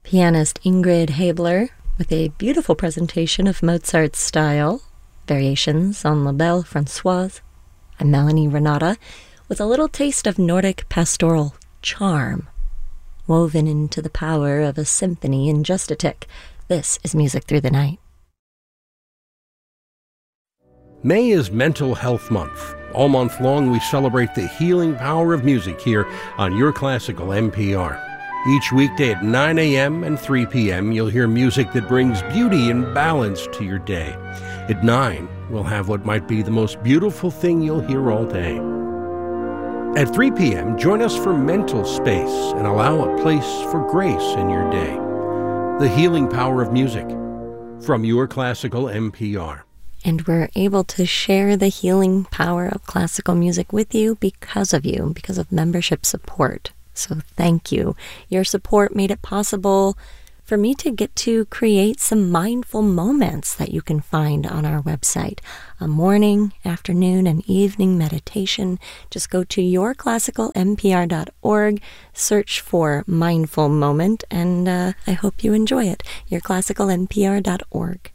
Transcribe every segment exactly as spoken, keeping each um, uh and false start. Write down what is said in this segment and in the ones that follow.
Pianist Ingrid Habler with a beautiful presentation of Mozart's style, variations on La Belle Françoise. I'm Melanie Renata with a little taste of Nordic pastoral charm, woven into the power of a symphony in just a tick. This is Music Through the Night. May is Mental Health Month. All month long, we celebrate the healing power of music here on Your Classical N P R. Each weekday at nine a.m. and three p.m., you'll hear music that brings beauty and balance to your day. At nine, we'll have what might be the most beautiful thing you'll hear all day. At three p.m., join us for Mental Space and allow a place for grace in your day. The healing power of music from Your Classical N P R. And we're able to share the healing power of classical music with you because of you, because of membership support. So thank you. Your support made it possible for me to get to create some mindful moments that you can find on our website. A morning, afternoon, and evening meditation. Just go to your classical n p r dot org, search for Mindful Moment, and uh, I hope you enjoy it. your classical n p r dot org.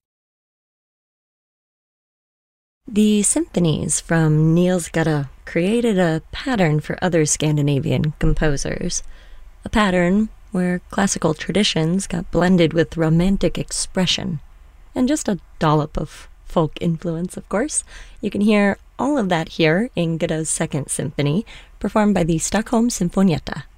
The symphonies from Niels Gade created a pattern for other Scandinavian composers. A pattern where classical traditions got blended with romantic expression. And just a dollop of folk influence, of course. You can hear all of that here in Gade's Second Symphony, performed by the Stockholm Sinfonietta.